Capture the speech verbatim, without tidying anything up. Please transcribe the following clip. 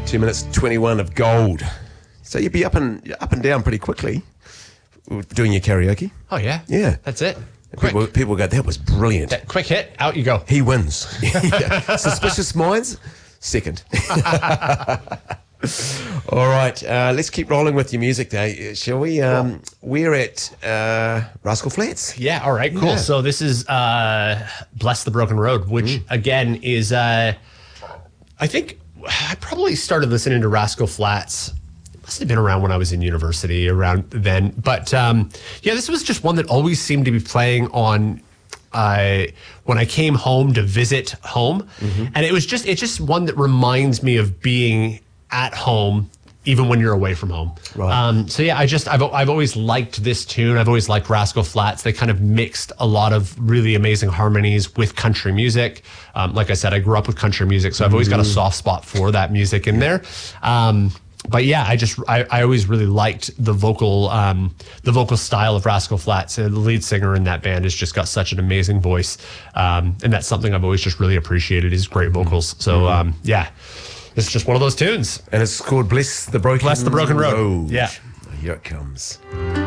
Two minutes twenty-one of gold. So you'd be up and up and down pretty quickly doing your karaoke. Oh yeah, yeah, that's it. Quick. People, people go, that was brilliant. That quick hit, out you go. He wins. Yeah. Suspicious Minds, second. All right, uh, let's keep rolling with your music day, shall we? Um, we're at uh, Rascal Flatts. Yeah, all right, cool. Yeah. So this is uh, Bless the Broken Road, which mm. again is, uh, I think I probably started listening to Rascal Flatts. It must have been around when I was in university, around then. But um, yeah, this was just one that always seemed to be playing on uh, when I came home to visit home. Mm-hmm. And it was just, it's just one that reminds me of being at home, even when you're away from home. Right. Um, so yeah, I just, I've, I've always liked this tune. I've always liked Rascal Flatts. They kind of mixed a lot of really amazing harmonies with country music. Um, like I said, I grew up with country music, so I've always got a soft spot for that music in there. Um, but yeah, I just, I, I always really liked the vocal, um, the vocal style of Rascal Flatts. And the lead singer in that band has just got such an amazing voice. Um, and that's something I've always just really appreciated, is great vocals. So um, yeah. It's just one of those tunes. And it's called Bless the Broken Bless the Broken Road. Road. Yeah. Here it comes.